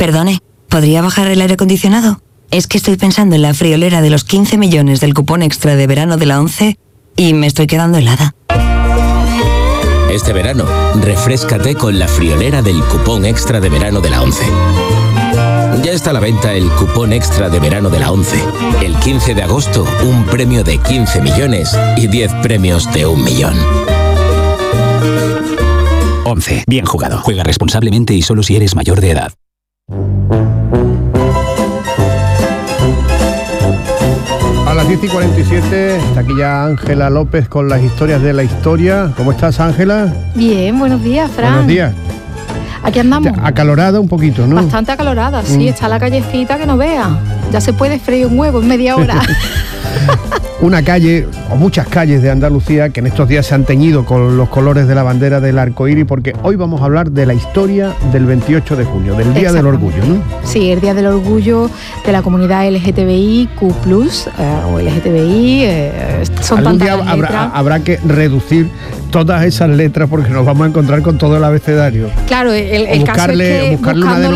Perdone, ¿podría bajar el aire acondicionado? Es que estoy pensando en la friolera de los 15 millones del cupón extra de verano de la ONCE y me estoy quedando helada. Este verano, refréscate con la friolera del cupón extra de verano de la ONCE. Ya está a la venta el cupón extra de verano de la ONCE. El 15 de agosto, un premio de 15 millones y 10 premios de 1 millón. ONCE. Bien jugado. Juega responsablemente y solo si eres mayor de edad. A las 10:47 está aquí ya Ángela López con las historias de la historia. ¿Cómo estás, Ángela? Bien, buenos días, Fran. Buenos días. Aquí andamos. Acalorada un poquito, ¿no? Bastante acalorada, sí. Está la callecita que no vea. Ya se puede freír un huevo en media hora. Una calle, o muchas calles de Andalucía, que en estos días se han teñido con los colores de la bandera del arco iris, porque hoy vamos a hablar de la historia del 28 de junio, del Día del Orgullo, ¿no? Sí, el Día del Orgullo de la comunidad LGTBIQ+, o LGTBI, son algún tantas día letras. habrá que reducir todas esas letras porque nos vamos a encontrar con todo el abecedario. Claro, el caso es que buscando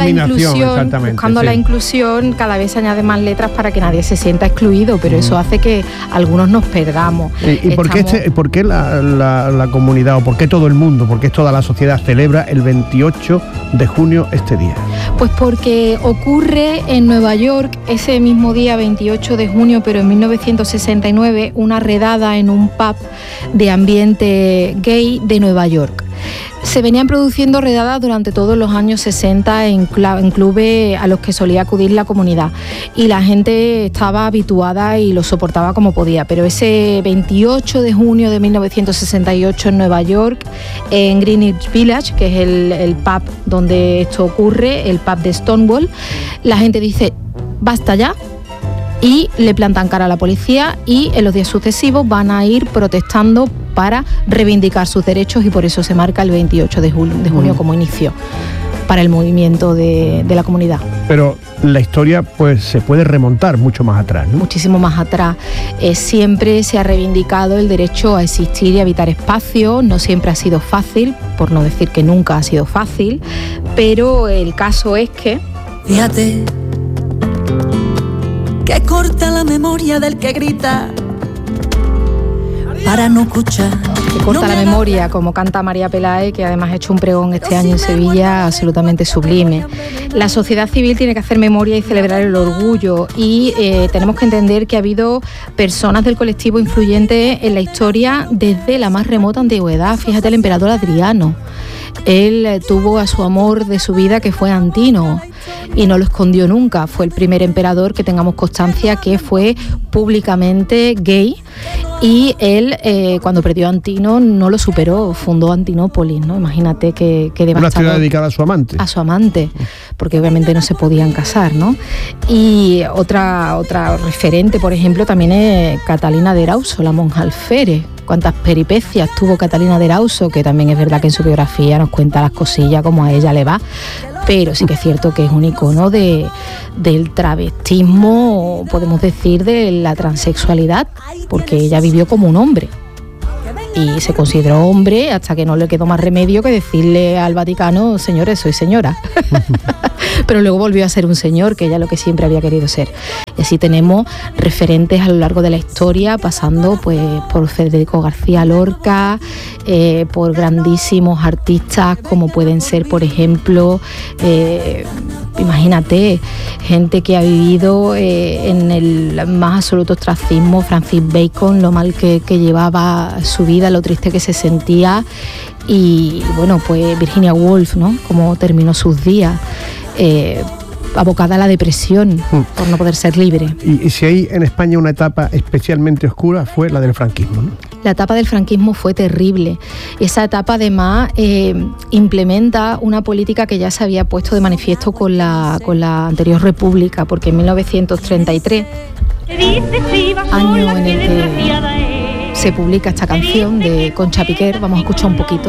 la inclusión cada vez se añaden más letras para que nadie se sienta excluido, pero eso hace que algunos nos perdamos. ¿Y por qué la comunidad, o por qué todo el mundo, por qué toda la sociedad celebra el 28 de junio este día? Pues porque ocurre en Nueva York ese mismo día 28 de junio, pero en 1969, una redada en un pub de ambiente gay de Nueva York. Se venían produciendo redadas durante todos los años 60 en clubes a los que solía acudir la comunidad y la gente estaba habituada y lo soportaba como podía, pero ese 28 de junio de 1968 en Nueva York, en Greenwich Village, que es el pub donde esto ocurre, el pub de Stonewall, la gente dice basta ya, y le plantan cara a la policía y en los días sucesivos van a ir protestando para reivindicar sus derechos y por eso se marca el 28 de junio como inicio para el movimiento de la comunidad. Pero la historia pues se puede remontar mucho más atrás, ¿no? Muchísimo más atrás. Siempre se ha reivindicado el derecho a existir y habitar espacio. No siempre ha sido fácil, por no decir que nunca ha sido fácil, pero el caso es que... Fíjate que corta la memoria del que grita para no escuchar. Que corta la memoria, como canta María Pelae, que además ha hecho un pregón este año en Sevilla absolutamente sublime. La sociedad civil tiene que hacer memoria y celebrar el orgullo y tenemos que entender que ha habido personas del colectivo influyentes en la historia desde la más remota antigüedad. Fíjate, el emperador Adriano. Él tuvo a su amor de su vida, que fue Antino, y no lo escondió nunca. Fue el primer emperador que tengamos constancia que fue públicamente gay, y él cuando perdió a Antino no lo superó, fundó Antinópolis, ¿no? Imagínate que devastador. Una ciudad dedicada a su amante. A su amante, porque obviamente no se podían casar, ¿no? Y otra referente, por ejemplo, también es Catalina de Erauso, la monja alférez. Cuántas peripecias tuvo Catalina de Erauso, que también es verdad que en su biografía nos cuenta las cosillas como a ella le va, pero sí que es cierto que es un icono del travestismo, podemos decir, de la transexualidad, porque ella vivió como un hombre y se consideró hombre hasta que no le quedó más remedio que decirle al Vaticano: señores, soy señora. Pero luego volvió a ser un señor, que ella lo que siempre había querido ser. Y así tenemos referentes a lo largo de la historia, pasando pues por Federico García Lorca, por grandísimos artistas como pueden ser, por ejemplo, imagínate, gente que ha vivido en el más absoluto ostracismo, Francis Bacon, lo mal que llevaba su vida, lo triste que se sentía, y bueno, pues Virginia Woolf, ¿no? Cómo terminó sus días, abocada a la depresión por no poder ser libre. Y si hay en España una etapa especialmente oscura, fue la del franquismo, ¿no? La etapa del franquismo fue terrible. Esa etapa además implementa una política que ya se había puesto de manifiesto con la anterior república, porque en 1933, año en el que se publica esta canción de Concha Piquer, vamos a escuchar un poquito.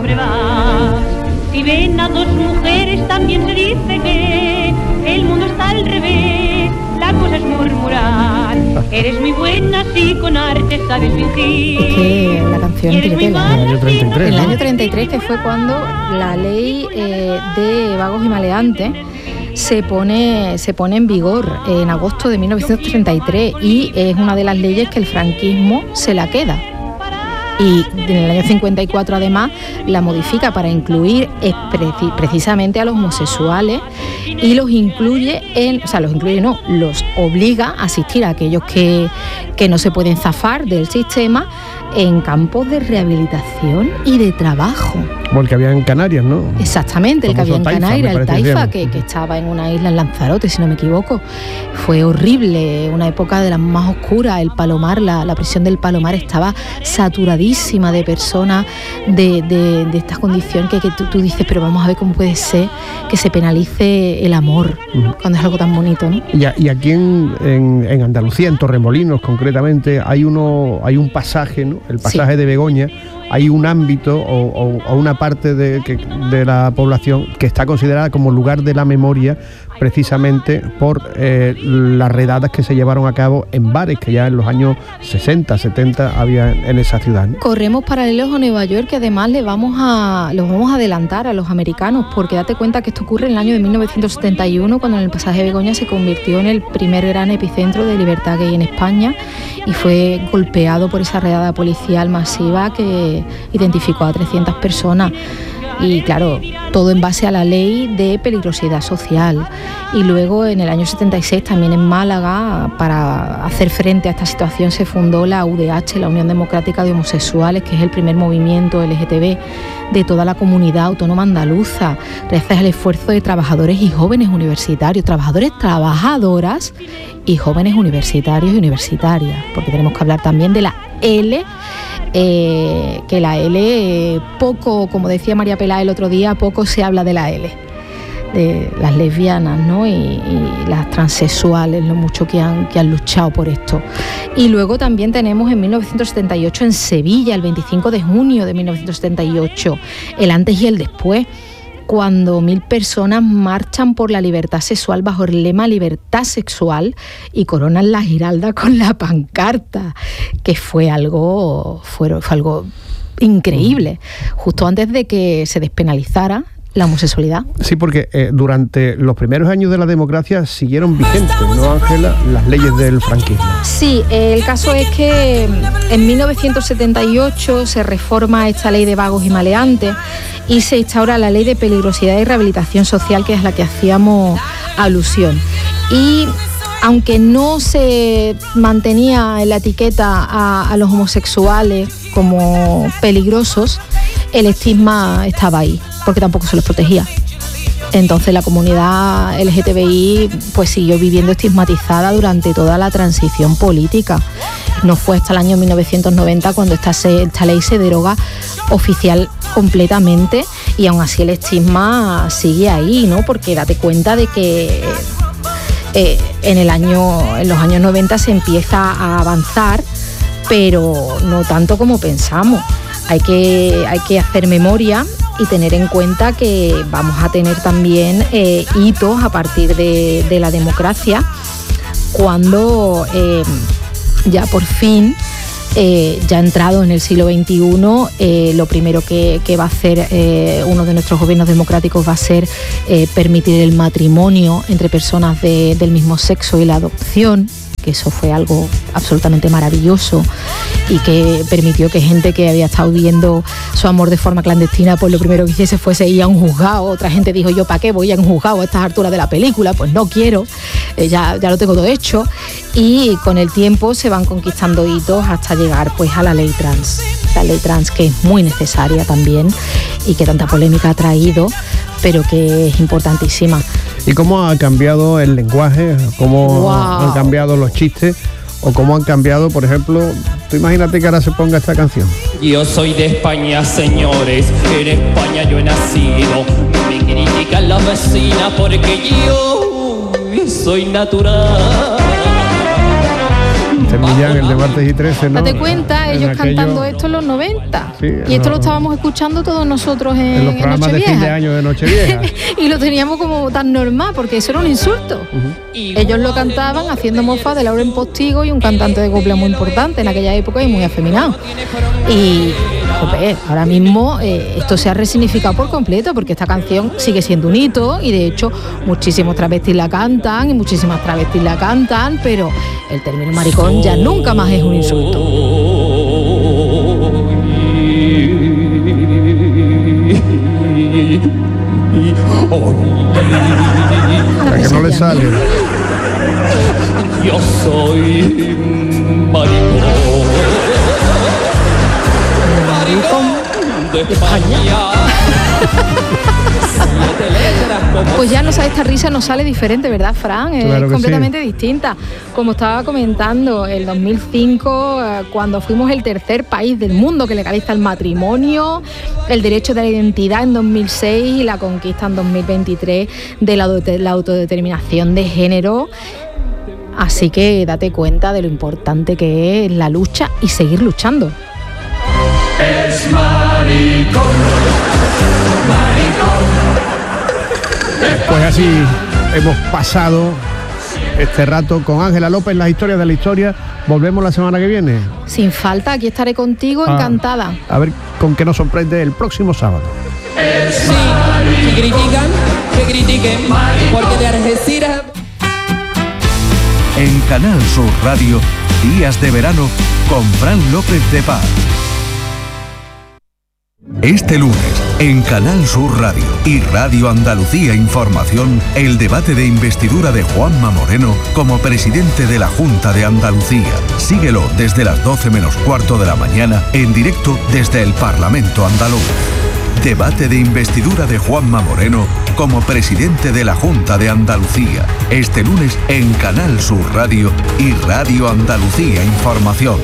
Si ven a dos mujeres también se dice que el mundo está al revés, la cosa es murmurar. Eres muy buena si con arte sabes fingir. Es que la canción en el año 33, en el año 33, que fue cuando la ley de vagos y maleantes se pone en vigor en agosto de 1933 y es una de las leyes que el franquismo se la queda. Y en el año 54 además la modifica para incluir precisamente a los homosexuales y los obliga a asistir a aquellos que no se pueden zafar del sistema en campos de rehabilitación y de trabajo. Como el que había en Canarias, ¿no? Exactamente, el que había en Canarias, el Taifa, que estaba en una isla en Lanzarote, si no me equivoco. Fue horrible, una época de las más oscuras. El Palomar, la prisión del Palomar estaba saturadísima de personas de esta condición que tú dices, pero vamos a ver cómo puede ser que se penalice el amor, cuando es algo tan bonito, ¿no? Y aquí en Andalucía, en Torremolinos concretamente, hay un pasaje, ¿no? El pasaje de Begoña. Hay un ámbito o una parte de la población que está considerada como lugar de la memoria precisamente por las redadas que se llevaron a cabo en bares que ya en los años 60, 70 había en esa ciudad, ¿no? Corremos paralelos a Nueva York, que además los vamos a adelantar a los americanos, porque date cuenta que esto ocurre en el año de 1971, cuando en el pasaje de Begoña se convirtió en el primer gran epicentro de libertad gay en España y fue golpeado por esa redada policial masiva que identificó a 300 personas. Y claro, todo en base a la ley de peligrosidad social. Y luego en el año 76 también en Málaga, para hacer frente a esta situación, se fundó la UDH, la Unión Democrática de Homosexuales, que es el primer movimiento LGTB de toda la comunidad autónoma andaluza, gracias al esfuerzo de trabajadores y jóvenes universitarios, trabajadoras y jóvenes universitarios y universitarias, porque tenemos que hablar también de la L, que la L, poco, como decía María Pelá el otro día, poco se habla de la L, de las lesbianas, ¿no? y las transexuales, lo mucho que han luchado por esto. Y luego también tenemos en 1978 en Sevilla, el 25 de junio de 1978, el antes y el después, cuando 1000 personas marchan por la libertad sexual bajo el lema Libertad Sexual y coronan la Giralda con la pancarta, que fue algo increíble, justo antes de que se despenalizara la homosexualidad. Sí, porque durante los primeros años de la democracia siguieron vigentes, ¿no, Ángela?, las leyes del franquismo. Sí, el caso es que en 1978 se reforma esta ley de vagos y maleantes y se instaura la ley de peligrosidad y rehabilitación social, que es la que hacíamos alusión. Y aunque no se mantenía en la etiqueta a los homosexuales como peligrosos, el estigma estaba ahí, porque tampoco se los protegía. Entonces la comunidad LGTBI pues siguió viviendo estigmatizada durante toda la transición política. No fue hasta el año 1990 cuando esta ley se deroga oficial completamente, y aún así el estigma sigue ahí, ¿no? Porque date cuenta de que en los años 90 se empieza a avanzar, pero no tanto como pensamos. Hay que hacer memoria y tener en cuenta que vamos a tener también hitos a partir de la democracia, cuando ya por fin, ya entrado en el siglo XXI, lo primero que va a hacer uno de nuestros gobiernos democráticos va a ser permitir el matrimonio entre personas del mismo sexo y la adopción, que eso fue algo absolutamente maravilloso y que permitió que gente que había estado viviendo su amor de forma clandestina, pues lo primero que hiciese fuese ir a un juzgado. Otra gente dijo, ¿yo para qué voy a un juzgado a estas alturas de la película? Pues no quiero, ya lo tengo todo hecho. Y con el tiempo se van conquistando hitos hasta llegar pues a la ley trans, que es muy necesaria también y que tanta polémica ha traído, pero que es importantísima. ¿Y cómo ha cambiado el lenguaje? ¿Cómo han cambiado los chistes? ¿O cómo han cambiado, por ejemplo, tú imagínate que ahora se ponga esta canción? Yo soy de España, señores, en España yo he nacido. Me critican las vecinas porque yo soy natural. Millán, el de martes y 13, ¿no? Date cuenta, ellos cantando esto en los 90. Sí, y esto lo estábamos escuchando todos nosotros en los programas de fin de año de Nochevieja. Y lo teníamos como tan normal, porque eso era un insulto. Ellos lo cantaban haciendo mofa de Lauren Postigo y un cantante de copla muy importante en aquella época y muy afeminado. Y Jope, ahora mismo esto se ha resignificado por completo, porque esta canción sigue siendo un hito y de hecho muchísimos travestis la cantan y muchísimas travestis la cantan, pero el término maricón ya nunca más es un insulto. Para que no le sale. Yo soy maricón de España. Pues ya esta risa nos sale diferente, ¿verdad, Fran? Claro es completamente sí. Distinta. Como estaba comentando, el 2005, cuando fuimos el tercer país del mundo que legaliza el matrimonio, el derecho de la identidad en 2006 y la conquista en 2023 de la autodeterminación de género. Así que date cuenta de lo importante que es la lucha y seguir luchando. Es maricón, maricón. Pues así hemos pasado este rato con Ángela López, las historias de la historia. Volvemos la semana que viene. Sin falta, aquí estaré contigo, encantada. A ver con qué nos sorprende el próximo sábado. Sí, si critican, que critiquen, porque de Algeciras... En Canal Sur Radio, Días de Verano con Fran López de Paz. Este lunes, en Canal Sur Radio y Radio Andalucía Información, el debate de investidura de Juanma Moreno como presidente de la Junta de Andalucía. Síguelo desde las 12 menos cuarto de la mañana, en directo desde el Parlamento andaluz. Debate de investidura de Juanma Moreno como presidente de la Junta de Andalucía. Este lunes en Canal Sur Radio y Radio Andalucía Información.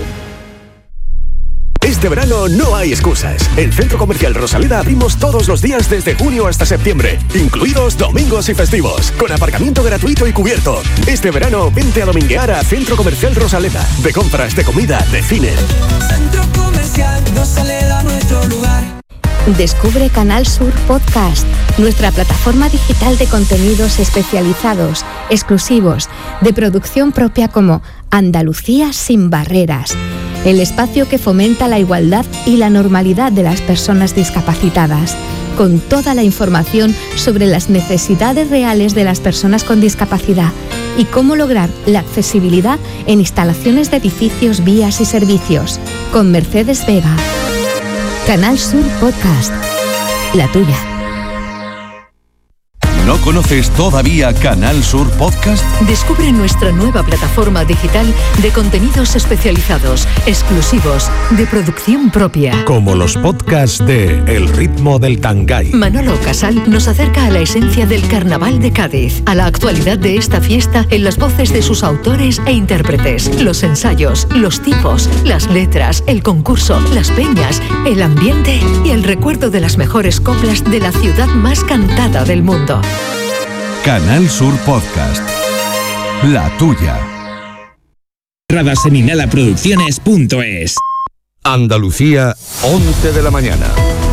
Este verano no hay excusas. En Centro Comercial Rosaleda abrimos todos los días desde junio hasta septiembre, incluidos domingos y festivos, con aparcamiento gratuito y cubierto. Este verano vente a dominguear a Centro Comercial Rosaleda. De compras, de comida, de cine. Centro Comercial Rosaleda, nuestro lugar. Descubre Canal Sur Podcast, nuestra plataforma digital de contenidos especializados, exclusivos, de producción propia como Andalucía sin barreras, el espacio que fomenta la igualdad y la normalidad de las personas discapacitadas, con toda la información sobre las necesidades reales de las personas con discapacidad y cómo lograr la accesibilidad en instalaciones de edificios, vías y servicios, con Mercedes Vega. Canal Sur Podcast, la tuya. ¿No conoces todavía Canal Sur Podcast? Descubre nuestra nueva plataforma digital de contenidos especializados, exclusivos, de producción propia. Como los podcasts de El ritmo del Tangay. Manolo Casal nos acerca a la esencia del Carnaval de Cádiz, a la actualidad de esta fiesta en las voces de sus autores e intérpretes, los ensayos, los tipos, las letras, el concurso, las peñas, el ambiente y el recuerdo de las mejores coplas de la ciudad más cantada del mundo. Canal Sur Podcast, la tuya. Seminalaproducciones.es. Andalucía, 11 de la mañana.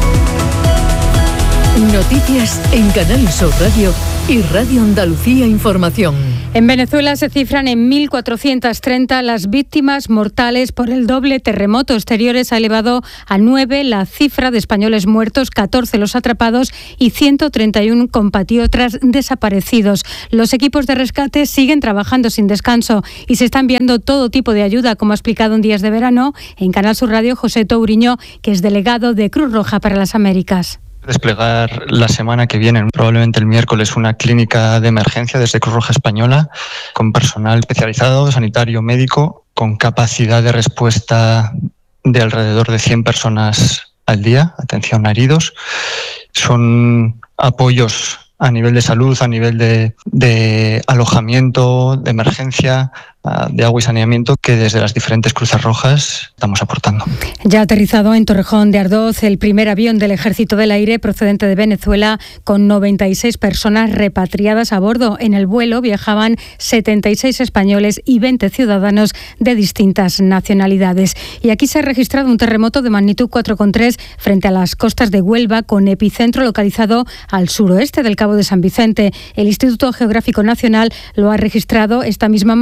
Noticias en Canal Sur Radio y Radio Andalucía Información. En Venezuela se cifran en 1.430 las víctimas mortales por el doble terremoto. Exteriores ha elevado a 9 la cifra de españoles muertos, 14 los atrapados y 131 compatriotas desaparecidos. Los equipos de rescate siguen trabajando sin descanso y se está enviando todo tipo de ayuda, como ha explicado en Días de Verano en Canal Sur Radio José Touriño, que es delegado de Cruz Roja para las Américas. Desplegar la semana que viene, probablemente el miércoles, una clínica de emergencia desde Cruz Roja Española con personal especializado, sanitario, médico, con capacidad de respuesta de alrededor de 100 personas al día, atención a heridos. Son apoyos a nivel de salud, a nivel de alojamiento, de emergencia, de agua y saneamiento, que desde las diferentes Cruces Rojas estamos aportando. Ya ha aterrizado en Torrejón de Ardoz el primer avión del Ejército del Aire procedente de Venezuela, con 96 personas repatriadas a bordo. En el vuelo viajaban 76 españoles y 20 ciudadanos de distintas nacionalidades. Y aquí se ha registrado un terremoto de magnitud 4,3 frente a las costas de Huelva, con epicentro localizado al suroeste del Cabo de San Vicente. El Instituto Geográfico Nacional lo ha registrado esta misma mañana. Ese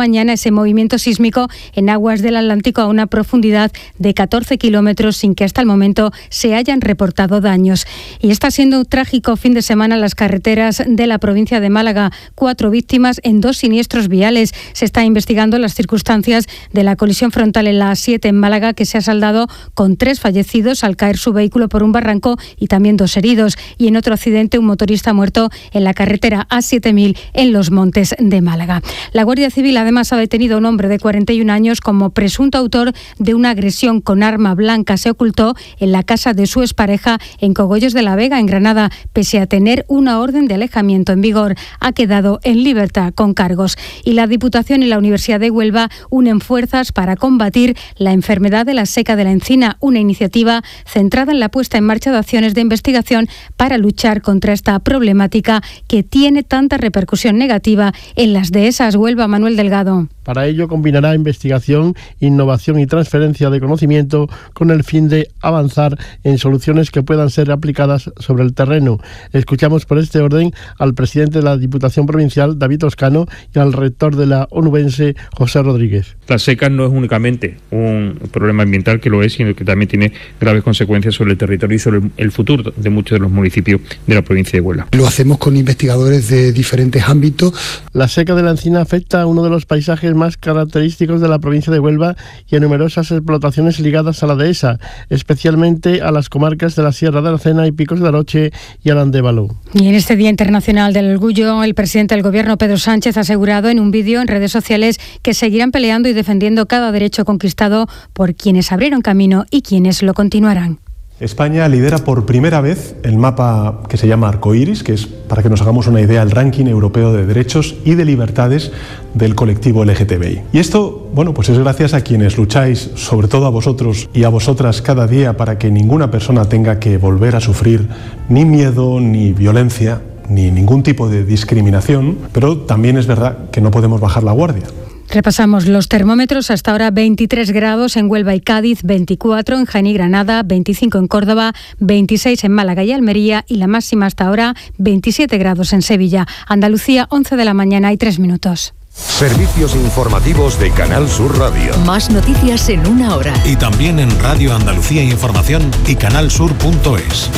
ese movimiento sísmico en aguas del Atlántico a una profundidad de 14 kilómetros sin que hasta el momento se hayan reportado daños. Y está siendo un trágico fin de semana en las carreteras de la provincia de Málaga. 4 víctimas en 2 siniestros viales. Se está investigando las circunstancias de la colisión frontal en la A7 en Málaga, que se ha saldado con 3 fallecidos al caer su vehículo por un barranco y también 2 heridos. Y en otro accidente, un motorista muerto en la carretera A7000 en Los Montes de Málaga. La Guardia Civil además ha detenido a un hombre de 41 años como presunto autor de una agresión con arma blanca. Se ocultó en la casa de su expareja en Cogollos de la Vega, en Granada, pese a tener una orden de alejamiento en vigor. Ha quedado en libertad con cargos. Y la Diputación y la Universidad de Huelva unen fuerzas para combatir la enfermedad de la seca de la encina, una iniciativa centrada en la puesta en marcha de acciones de investigación para luchar contra esta problemática que tiene tanta repercusión negativa en las dehesas. Huelva, Manuel Delgado. Para ello combinará investigación, innovación y transferencia de conocimiento con el fin de avanzar en soluciones que puedan ser aplicadas sobre el terreno. Escuchamos por este orden al presidente de la Diputación Provincial, David Toscano, y al rector de la onubense, José Rodríguez. La seca no es únicamente un problema ambiental, que lo es, sino que también tiene graves consecuencias sobre el territorio y sobre el futuro de muchos de los municipios de la provincia de Huelva. Lo hacemos con investigadores de diferentes ámbitos. La seca de la encina afecta a uno de los paisajes más característicos de la provincia de Huelva y a numerosas explotaciones ligadas a la dehesa, especialmente a las comarcas de la Sierra de Aracena y Picos de Aroche y al Andévalo. Y en este Día Internacional del Orgullo, el presidente del Gobierno, Pedro Sánchez, ha asegurado en un vídeo en redes sociales que seguirán peleando y defendiendo cada derecho conquistado por quienes abrieron camino y quienes lo continuarán. España lidera por primera vez el mapa que se llama Arcoiris, que es, para que nos hagamos una idea, el ranking europeo de derechos y de libertades del colectivo LGTBI. Y esto, bueno, pues es gracias a quienes lucháis, sobre todo a vosotros y a vosotras cada día, para que ninguna persona tenga que volver a sufrir ni miedo, ni violencia, ni ningún tipo de discriminación, pero también es verdad que no podemos bajar la guardia. Repasamos los termómetros. Hasta ahora 23 grados en Huelva y Cádiz, 24 en Jaén y Granada, 25 en Córdoba, 26 en Málaga y Almería y la máxima hasta ahora 27 grados en Sevilla. Andalucía, 11 de la mañana y 3 minutos. Servicios informativos de Canal Sur Radio. Más noticias en una hora. Y también en Radio Andalucía Información y canalsur.es.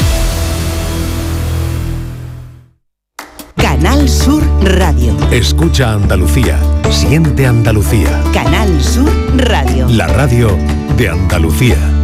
Canal Sur Radio. Escucha Andalucía. Siente Andalucía. Canal Sur Radio. La radio de Andalucía.